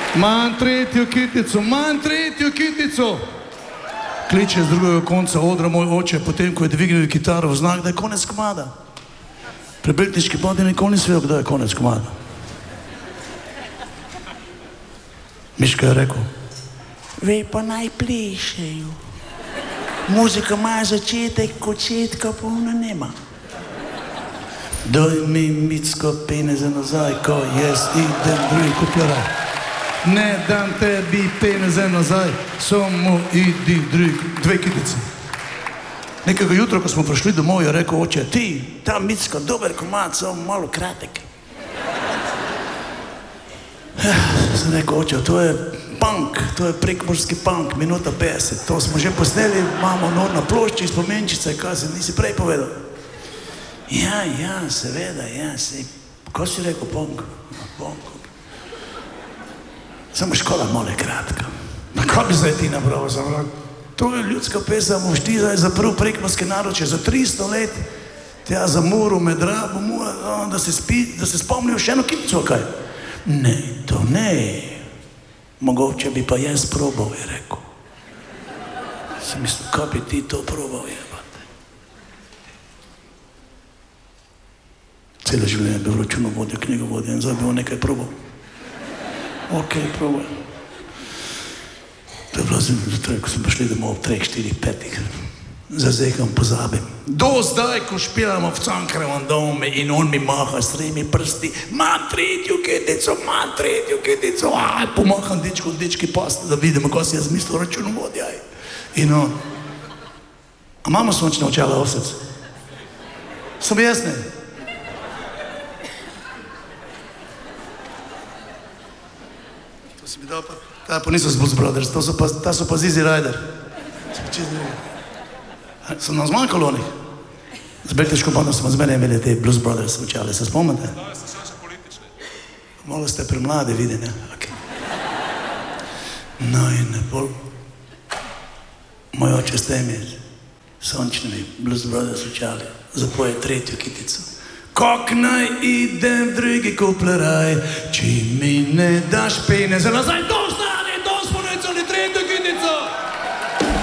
Manj tretjo kitico. Kliče z drugega konca odra moj oče, potem, ko je dvignil kitaro v znak, da je konec komada. Pri Beltinški bodi nikoli nisi vedel, kdo je konec komada. Miško je rekel, ve pa naj plešejo. Muzika ima začetek, končetka pa ona nema. Daj mi Micko peneze nazaj, ko jaz idem drugi kupljara. Ne dam tebi peneze nazaj, samo idi dve kitice. Nekega jutra, ko smo prišli domov, je rekel oče, ti, ta Micko, dober komad, samo malo kratek. Sem rekel, oče, to je punk, to je prekmurski punk, minuta 50. To smo že posneli, imamo na plošči spomenčice, kaj se nisi prej povedal. Ja, seveda, ko si rekel punk? Punk. Samo škola mole kratka. Pa kaj bi zdaj ti napravil za vrak? To je ljudska pesem, boš ti zdaj zaprl prekmurske naročje za 300 let, tja za Muro, Medrabo, da se spomnijo še eno kitico, kaj? Ne, to ne. Mogoče bi pa jaz probal, je rekel. Sem mislil, kaj bi ti to probal, jebate. Celo življenje bi v računovodju, knjigovodju in zdaj bi on nekaj probal. Ok, probal. To je bilo zjutraj, ko smo prišli domov ob 3, 4, 5. Zazekam, pozabim. Do zdaj, ko špilamo v Cankarjevem domu in on mi maha s 3 prsti, manj tretjo kitico, pomaham dečki pasti, da vidimo, ko si jaz mislil računovodja. In on, a imamo sončne očala, ovsec? Samo jasne? To si mi dal pa, ta pa niso z Blues Brothers, ta so pa Zizi Rider. Sem nam zmanjkalo onih. Z Beltinško bandom smo zmeraj imeli te Blues Brothers očale, se spomnite? Da, ste še politični. Malo ste premladi, vidi, ne? Okay. No in bolj moj oče s temi sončnimi Blues Brothers očali zapoje tretjo kitico. Kak naj idem v drugi kupleraj, če mi ne daš peneze nazaj,